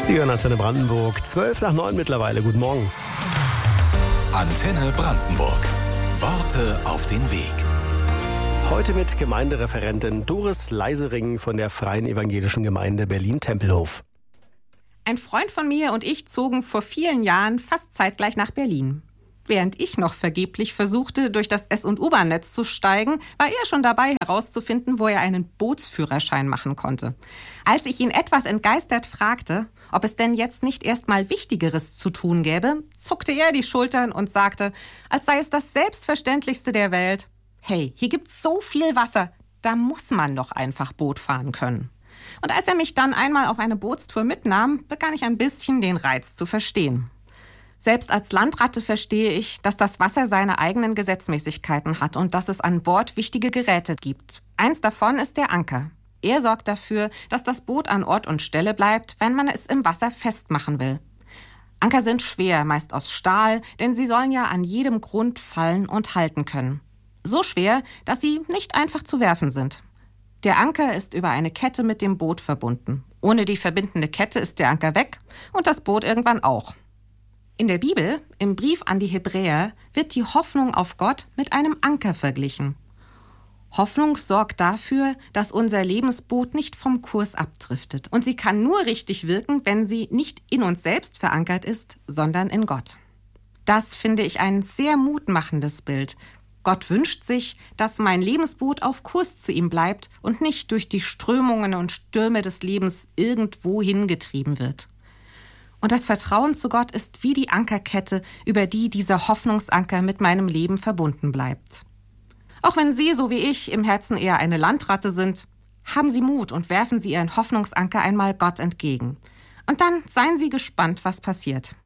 Sie hören Antenne Brandenburg, 8:12 mittlerweile. Guten Morgen. Antenne Brandenburg. Worte auf den Weg. Heute mit Gemeindereferentin Doris Leisering von der Freien Evangelischen Gemeinde Berlin-Tempelhof. Ein Freund von mir und ich zogen vor vielen Jahren fast zeitgleich nach Berlin. Während ich noch vergeblich versuchte, durch das S- und U-Bahn-Netz zu steigen, war er schon dabei, herauszufinden, wo er einen Bootsführerschein machen konnte. Als ich ihn etwas entgeistert fragte, ob es denn jetzt nicht erst mal Wichtigeres zu tun gäbe, zuckte er die Schultern und sagte, als sei es das Selbstverständlichste der Welt: Hey, hier gibt's so viel Wasser, da muss man doch einfach Boot fahren können. Und als er mich dann einmal auf eine Bootstour mitnahm, begann ich ein bisschen den Reiz zu verstehen. Selbst als Landratte verstehe ich, dass das Wasser seine eigenen Gesetzmäßigkeiten hat und dass es an Bord wichtige Geräte gibt. Eins davon ist der Anker. Er sorgt dafür, dass das Boot an Ort und Stelle bleibt, wenn man es im Wasser festmachen will. Anker sind schwer, meist aus Stahl, denn sie sollen ja an jedem Grund fallen und halten können. So schwer, dass sie nicht einfach zu werfen sind. Der Anker ist über eine Kette mit dem Boot verbunden. Ohne die verbindende Kette ist der Anker weg und das Boot irgendwann auch. In der Bibel, im Brief an die Hebräer, wird die Hoffnung auf Gott mit einem Anker verglichen. Hoffnung sorgt dafür, dass unser Lebensboot nicht vom Kurs abdriftet. Und sie kann nur richtig wirken, wenn sie nicht in uns selbst verankert ist, sondern in Gott. Das finde ich ein sehr mutmachendes Bild. Gott wünscht sich, dass mein Lebensboot auf Kurs zu ihm bleibt und nicht durch die Strömungen und Stürme des Lebens irgendwo hingetrieben wird. Und das Vertrauen zu Gott ist wie die Ankerkette, über die dieser Hoffnungsanker mit meinem Leben verbunden bleibt. Auch wenn Sie, so wie ich, im Herzen eher eine Landratte sind, haben Sie Mut und werfen Sie Ihren Hoffnungsanker einmal Gott entgegen. Und dann seien Sie gespannt, was passiert.